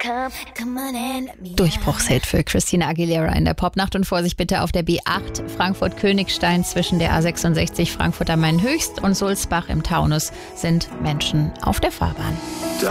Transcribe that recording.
Durchbruchshit für Christina Aguilera in der Popnacht. Und Vorsicht bitte auf der B8 Frankfurt-Königstein zwischen der A66 Frankfurt am Main Höchst und Sulzbach im Taunus sind Menschen auf der Fahrbahn.